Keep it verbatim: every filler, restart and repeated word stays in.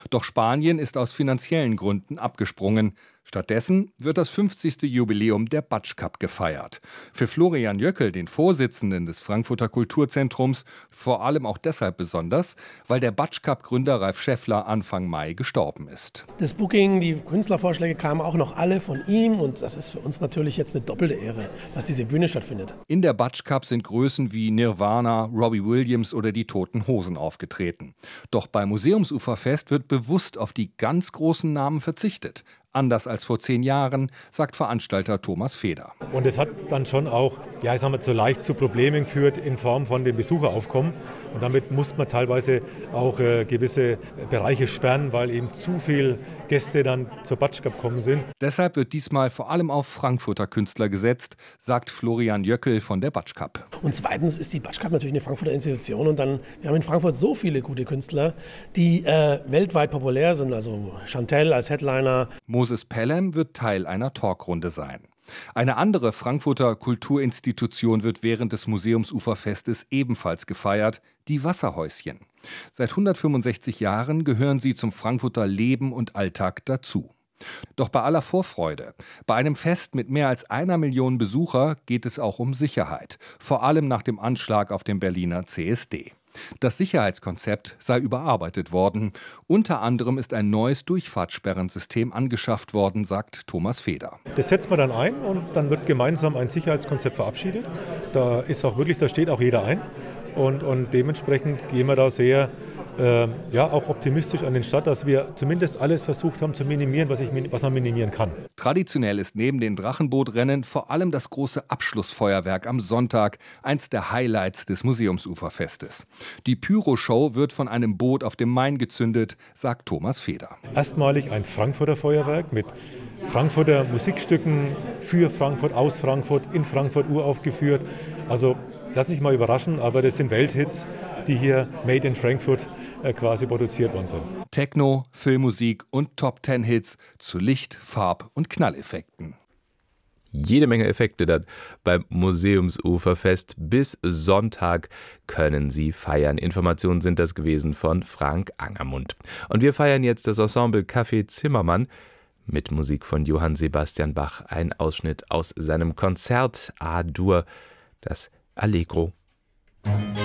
Doch Spanien ist aus finanziellen Gründen abgesprungen. Stattdessen wird das fünfzigste Jubiläum der Batsch Cup gefeiert. Für Florian Jöckel, den Vorsitzenden des Frankfurter Kulturzentrums, vor allem auch deshalb besonders, weil der Batsch Cup-Gründer Ralf Schäffler Anfang Mai gestorben ist. Das Booking, die Künstlervorschläge kamen auch noch alle von ihm und das ist für uns natürlich jetzt eine doppelte Ehre, dass diese Bühne stattfindet. In der Batsch Cup sind Größen wie Nirvana, Robbie Williams oder die Toten Hosen aufgetreten. Doch beim Museumsuferfest wird bewusst auf die ganz großen Namen verzichtet. Anders als vor zehn Jahren, sagt Veranstalter Thomas Feder. Und es hat dann schon auch, ja, ich sag mal, so leicht zu Problemen geführt in Form von dem Besucheraufkommen. Und damit musste man teilweise auch äh, gewisse Bereiche sperren, weil eben zu viele Gäste dann zur Batsch Cup gekommen sind. Deshalb wird diesmal vor allem auf Frankfurter Künstler gesetzt, sagt Florian Jöckel von der Batsch Cup. Und zweitens ist die Batsch Cup natürlich eine Frankfurter Institution und dann, wir haben in Frankfurt so viele gute Künstler, die äh, weltweit populär sind, also Chantelle als Headliner. Moses Pelham wird Teil einer Talkrunde sein. Eine andere Frankfurter Kulturinstitution wird während des Museumsuferfestes ebenfalls gefeiert, die Wasserhäuschen. Seit hundertfünfundsechzig Jahren gehören sie zum Frankfurter Leben und Alltag dazu. Doch bei aller Vorfreude, bei einem Fest mit mehr als einer Million Besucher geht es auch um Sicherheit, vor allem nach dem Anschlag auf dem Berliner C S D. Das Sicherheitskonzept sei überarbeitet worden. Unter anderem ist ein neues Durchfahrtssperrensystem angeschafft worden, sagt Thomas Feder. Das setzt man dann ein und dann wird gemeinsam ein Sicherheitskonzept verabschiedet. Da ist auch wirklich, da steht auch jeder ein. Und, und dementsprechend gehen wir da sehr äh, ja, auch optimistisch an den Start, dass wir zumindest alles versucht haben zu minimieren, was, ich, was man minimieren kann. Traditionell ist neben den Drachenbootrennen vor allem das große Abschlussfeuerwerk am Sonntag eins der Highlights des Museumsuferfestes. Die Pyro-Show wird von einem Boot auf dem Main gezündet, sagt Thomas Feder. Erstmalig ein Frankfurter Feuerwerk mit Frankfurter Musikstücken für Frankfurt, aus Frankfurt, in Frankfurt uraufgeführt. Also lass dich mal überraschen, aber das sind Welthits, die hier Made in Frankfurt äh, quasi produziert worden sind. Techno, Filmmusik und Top-Ten-Hits zu Licht-, Farb- und Knalleffekten. Jede Menge Effekte dann beim Museumsuferfest. Bis Sonntag können Sie feiern. Informationen sind das gewesen von Frank Angermund. Und wir feiern jetzt das Ensemble Café Zimmermann mit Musik von Johann Sebastian Bach. Ein Ausschnitt aus seinem Konzert A-Dur, das Allegro.